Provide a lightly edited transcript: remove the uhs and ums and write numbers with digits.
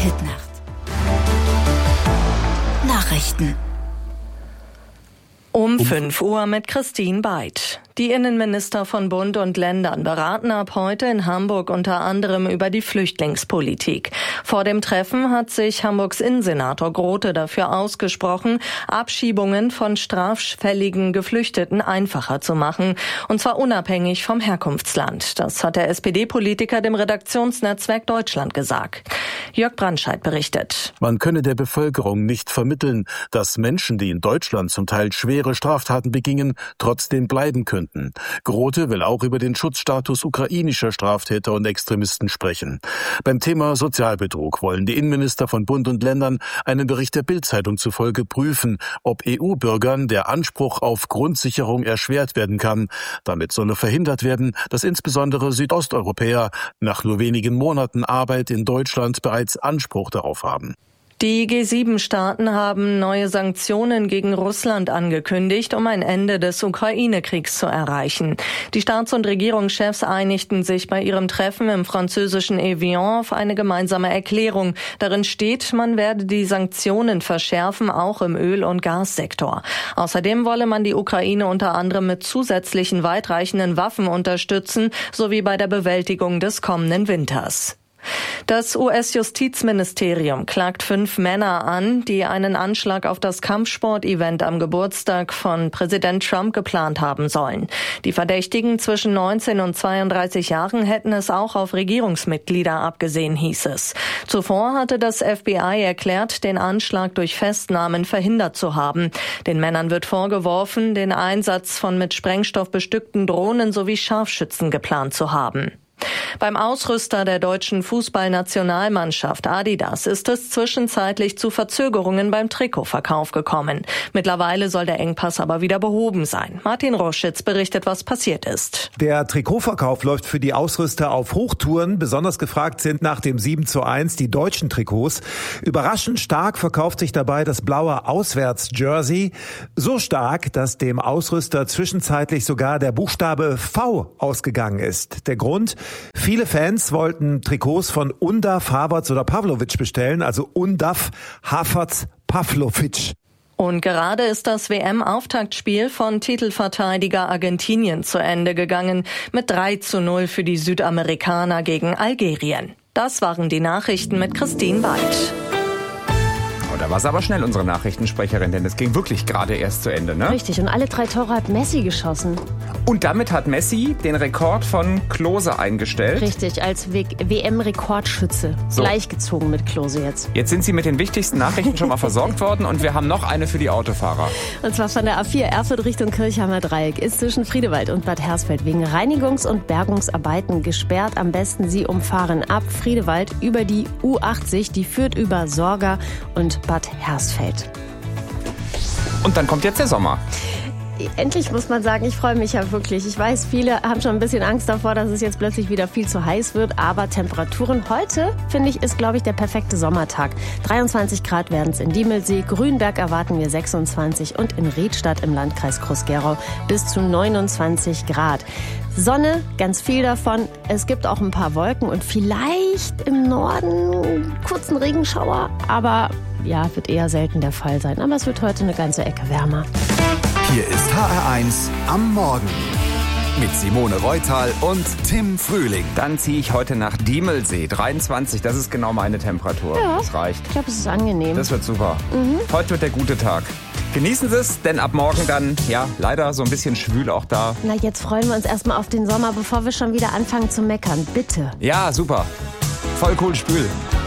Hitnacht. Nachrichten. Um 5 Uhr mit Christine Beid. Die Innenminister von Bund und Ländern beraten ab heute in Hamburg unter anderem über die Flüchtlingspolitik. Vor dem Treffen hat sich Hamburgs Innensenator Grote dafür ausgesprochen, Abschiebungen von straffälligen Geflüchteten einfacher zu machen, und zwar unabhängig vom Herkunftsland. Das hat der SPD-Politiker dem Redaktionsnetzwerk Deutschland gesagt. Jörg Brandscheid berichtet. Man könne der Bevölkerung nicht vermitteln, dass Menschen, die in Deutschland zum Teil schwere Straftaten begingen, trotzdem bleiben könnten. Grote will auch über den Schutzstatus ukrainischer Straftäter und Extremisten sprechen. Beim Thema Sozialbetrug wollen die Innenminister von Bund und Ländern einen Bericht der Bild-Zeitung zufolge prüfen, ob EU-Bürgern der Anspruch auf Grundsicherung erschwert werden kann. Damit solle verhindert werden, dass insbesondere Südosteuropäer nach nur wenigen Monaten Arbeit in Deutschland bereits Anspruch darauf haben. Die G7-Staaten haben neue Sanktionen gegen Russland angekündigt, um ein Ende des Ukraine-Kriegs zu erreichen. Die Staats- und Regierungschefs einigten sich bei ihrem Treffen im französischen Evian auf eine gemeinsame Erklärung. Darin steht, man werde die Sanktionen verschärfen, auch im Öl- und Gassektor. Außerdem wolle man die Ukraine unter anderem mit zusätzlichen weitreichenden Waffen unterstützen, sowie bei der Bewältigung des kommenden Winters. Das US-Justizministerium klagt 5 Männer an, die einen Anschlag auf das Kampfsport-Event am Geburtstag von Präsident Trump geplant haben sollen. Die Verdächtigen zwischen 19 und 32 Jahren hätten es auch auf Regierungsmitglieder abgesehen, hieß es. Zuvor hatte das FBI erklärt, den Anschlag durch Festnahmen verhindert zu haben. Den Männern wird vorgeworfen, den Einsatz von mit Sprengstoff bestückten Drohnen sowie Scharfschützen geplant zu haben. Beim Ausrüster der deutschen Fußballnationalmannschaft Adidas ist es zwischenzeitlich zu Verzögerungen beim Trikotverkauf gekommen. Mittlerweile soll der Engpass aber wieder behoben sein. Martin Roschitz berichtet, was passiert ist. Der Trikotverkauf läuft für die Ausrüster auf Hochtouren. Besonders gefragt sind nach dem 7:1 die deutschen Trikots. Überraschend stark verkauft sich dabei das blaue Auswärts-Jersey. So stark, dass dem Ausrüster zwischenzeitlich sogar der Buchstabe V ausgegangen ist. Der Grund: viele Fans wollten Trikots von Undaf, Havertz oder Pavlovic bestellen, also Undaf, Havertz, Pavlovic. Und gerade ist das WM-Auftaktspiel von Titelverteidiger Argentinien zu Ende gegangen, mit 3:0 für die Südamerikaner gegen Algerien. Das waren die Nachrichten mit Christine Beid. Da war es aber schnell, unsere Nachrichtensprecherin, denn es ging wirklich gerade erst zu Ende, ne? Richtig, und alle 3 Tore hat Messi geschossen. Und damit hat Messi den Rekord von Klose eingestellt. Richtig, als WM-Rekordschütze. So. Gleichgezogen mit Klose jetzt. Jetzt sind Sie mit den wichtigsten Nachrichten schon mal versorgt worden und wir haben noch eine für die Autofahrer. Und zwar von der A4 Erfurt Richtung Kirchheimer Dreieck ist zwischen Friedewald und Bad Hersfeld wegen Reinigungs- und Bergungsarbeiten gesperrt. Am besten Sie umfahren ab Friedewald über die U80, die führt über Sorga und Bad Hersfeld. Und dann kommt jetzt der Sommer. Endlich muss man sagen, ich freue mich ja wirklich. Ich weiß, viele haben schon ein bisschen Angst davor, dass es jetzt plötzlich wieder viel zu heiß wird. Aber Temperaturen heute, finde ich, ist, glaube ich, der perfekte Sommertag. 23 Grad werden es in Diemelsee, Grünberg erwarten wir 26 und in Riedstadt im Landkreis Groß-Gerau bis zu 29 Grad. Sonne, ganz viel davon. Es gibt auch ein paar Wolken und vielleicht im Norden einen kurzen Regenschauer. Aber ja, wird eher selten der Fall sein. Aber es wird heute eine ganze Ecke wärmer. Hier ist HR1 am Morgen mit Simone Reutal und Tim Frühling. Dann ziehe ich heute nach Diemelsee. 23, das ist genau meine Temperatur. Ja, das reicht. Ich glaube, es ist angenehm. Das wird super. Heute wird der gute Tag. Genießen Sie es, denn ab morgen dann, ja, leider so ein bisschen schwül auch da. Na, jetzt freuen wir uns erstmal auf den Sommer, bevor wir schon wieder anfangen zu meckern. Bitte. Ja, super. Voll cool, spül.